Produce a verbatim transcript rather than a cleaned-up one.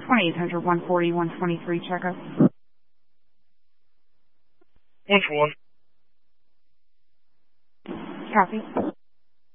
twenty-eight hundred, one forty, one twenty-three checkup. One for one. Copy.